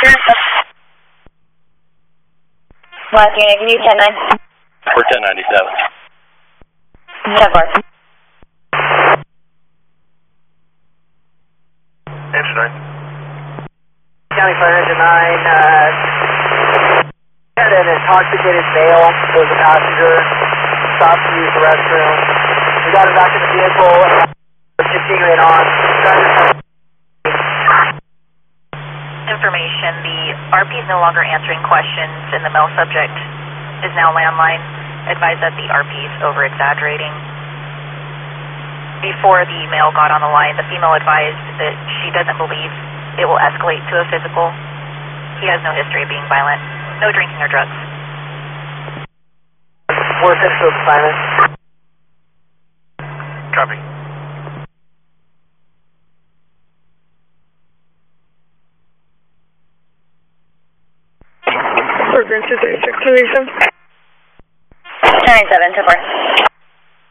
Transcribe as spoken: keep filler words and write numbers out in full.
Last unit, can you ten nine? For ten ninety-seven. ten four. Engine nine. County Fire Engine nine, uh, had an intoxicated male who was a passenger, stopped to use the restroom. We got him back in the vehicle and we're continuing on. Information, the R P is no longer answering questions and the male subject is now landline. Advise that the R P is over-exaggerating. Before the male got on the line, the female advised that she doesn't believe it will escalate to a physical. He has no history of being violent, no drinking or drugs. Four six to assignment. Copy. Program two thirty-six, two eighty-seven. ten ninety-seven, ten four.